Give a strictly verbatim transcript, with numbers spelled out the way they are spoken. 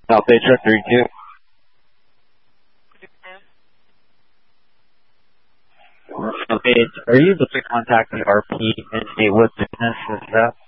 South Bay Truck three two. Okay, are you able to contact the R P and say what business is that?